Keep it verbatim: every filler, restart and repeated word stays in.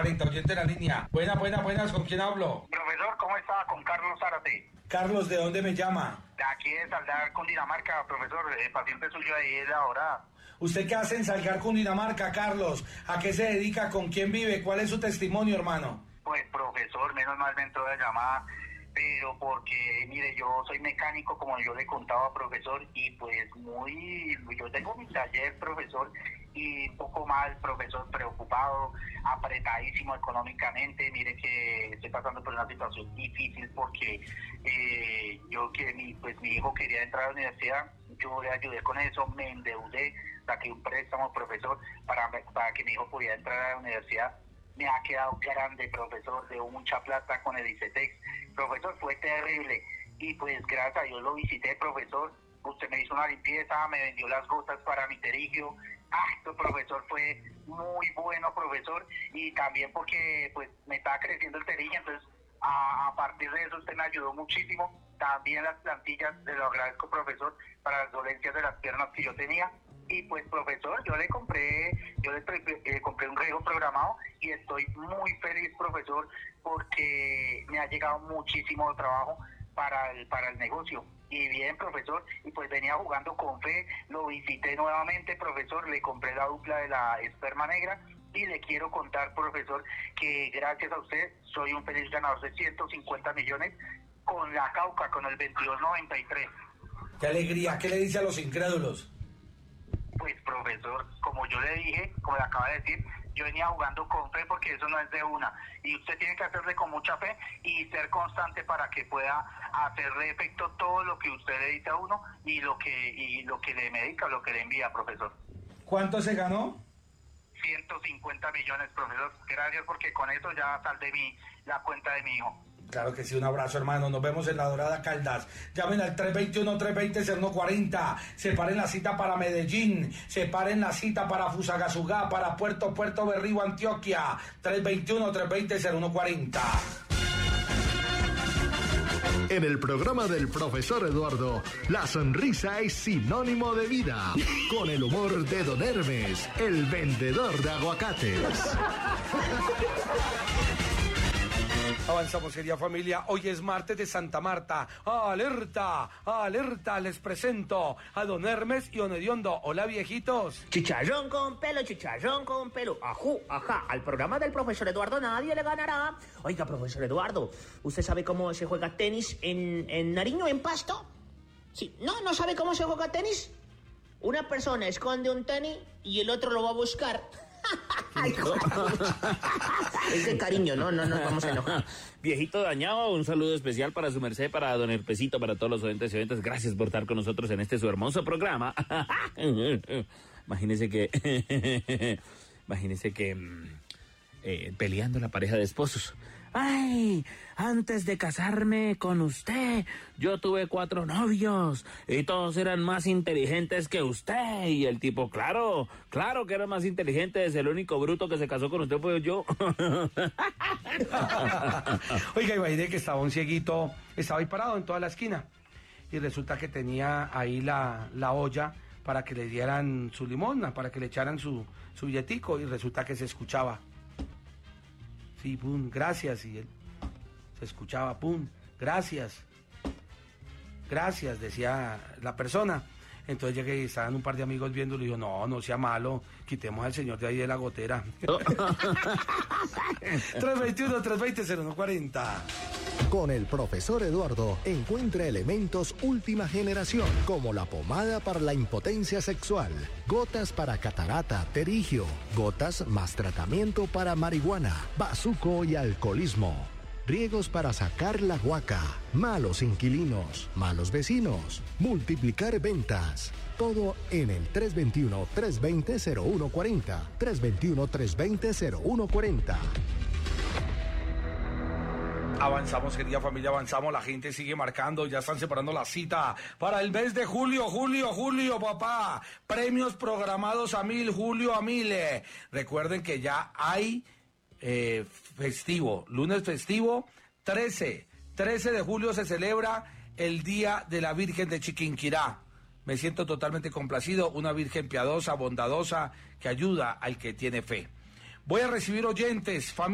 cuarenta, oyente de la línea. Buenas, buenas, buenas, ¿con quién hablo? Profesor, ¿cómo está? Con Carlos Zárate. Carlos, ¿de dónde me llama? De aquí de Saldar, Cundinamarca, profesor, eh, paciente suyo ahí de la hora. ¿Usted qué hace en Salgar, Cundinamarca, Carlos? ¿A qué se dedica? ¿Con quién vive? ¿Cuál es su testimonio, hermano? Pues, profesor, menos mal me entró la llamada, pero porque, mire, yo soy mecánico, como yo le contaba, profesor, y pues muy, yo tengo mi taller, profesor, y un poco mal, profesor, preocupado, apretadísimo económicamente. Mire que estoy pasando por una situación difícil porque eh, yo que mi, pues mi hijo quería entrar a la universidad, yo le ayudé con eso, me endeudé, saqué un préstamo, profesor, para, para que mi hijo pudiera entrar a la universidad. Me ha quedado grande, profesor, debo mucha plata con el ICETEX. Profesor, fue terrible. Y pues gracias a Dios lo visité, profesor. Usted me hizo una limpieza, me vendió las gotas para mi terigio. Ah, este profesor fue muy bueno, profesor. Y también porque pues me estaba creciendo el terigio, entonces a, a partir de eso usted me ayudó muchísimo. También las plantillas, se lo agradezco, profesor, para las dolencias de las piernas que yo tenía. Y pues, profesor, yo le compré, yo le eh, compré un riego programado y estoy muy feliz, profesor, porque me ha llegado muchísimo trabajo para el, para el negocio. Y bien, profesor, y pues venía jugando con fe, lo visité nuevamente, profesor, le compré la dupla de la esperma negra y le quiero contar, profesor, que gracias a usted soy un feliz ganador de ciento cincuenta millones con la Cauca, con el veintidós noventa y tres. ¡Qué alegría! ¿Qué le dice a los incrédulos? Pues, profesor, como yo le dije, como le acaba de decir, yo venía jugando con fe porque eso no es de una. Y usted tiene que hacerle con mucha fe y ser constante para que pueda hacerle efecto todo lo que usted le dice a uno y lo que y lo que le medica, lo que le envía, profesor. ¿Cuánto se ganó? ciento cincuenta millones, profesor. Gracias porque con eso ya saldé mi, la cuenta de mi hijo. Claro que sí, un abrazo, hermano. Nos vemos en La Dorada Caldas. Llamen al tres veintiuno, tres veinte, cero uno cuarenta. Separen la cita para Medellín. Separen la cita para Fusagasugá, para Puerto Puerto Berrío, Antioquia. tres veintiuno, tres veinte, cero uno cuarenta. En el programa del profesor Eduardo, la sonrisa es sinónimo de vida. Con el humor de Don Hermes, el vendedor de aguacates. Avanzamos, querida familia. Hoy es martes de Santa Marta. ¡Alerta! ¡Alerta! Les presento a Don Hermes y Don Hediondo. Hola, viejitos. Chicharrón con pelo, chicharrón con pelo. Ajú, ajá. Al programa del profesor Eduardo nadie le ganará. Oiga, profesor Eduardo, ¿usted sabe cómo se juega tenis en, en Nariño, en Pasto? Sí. ¿No? ¿No sabe cómo se juega tenis? Una persona esconde un tenis y el otro lo va a buscar. Ay, es de cariño, no, no nos vamos a enojar. Viejito dañado, un saludo especial para su merced, para don Herpecito, para todos los oyentes y oyentes. Gracias por estar con nosotros en este su hermoso programa. Imagínese que... Imagínese que... Eh, peleando la pareja de esposos. ¡Ay! Antes de casarme con usted, yo tuve cuatro novios y todos eran más inteligentes que usted. Y el tipo, claro, claro que eran más inteligentes. El único bruto que se casó con usted fue yo. Oiga, imagínate que estaba un cieguito, estaba ahí parado en toda la esquina. Y resulta que tenía ahí la, la olla para que le dieran su limosna, para que le echaran su, su billetico. Y resulta que se escuchaba. Sí, pum, gracias, y él se escuchaba, pum, gracias, gracias, decía la persona. Entonces llegué y estaban un par de amigos viendo y le dijo, no, no sea malo, quitemos al señor de ahí de la gotera. tres veintiuno, tres veinte, cero uno cuarenta. Con el profesor Eduardo encuentra elementos última generación, como la pomada para la impotencia sexual, gotas para catarata, terigio, gotas más tratamiento para marihuana, bazuco y alcoholismo, riegos para sacar la guaca, malos inquilinos, malos vecinos, multiplicar ventas. Todo en el tres veintiuno, tres veinte, cero uno cuarenta. tres veintiuno, tres veinte, cero uno cuarenta. Avanzamos, querida familia, avanzamos, la gente sigue marcando, ya están separando la cita para el mes de julio, julio, julio, papá. Premios programados a mil, julio a mil. Eh. Recuerden que ya hay eh, festivo, lunes festivo, trece, trece de julio se celebra el Día de la Virgen de Chiquinquirá. Me siento totalmente complacido, una Virgen piadosa, bondadosa, que ayuda al que tiene fe. Voy a recibir oyentes, familia.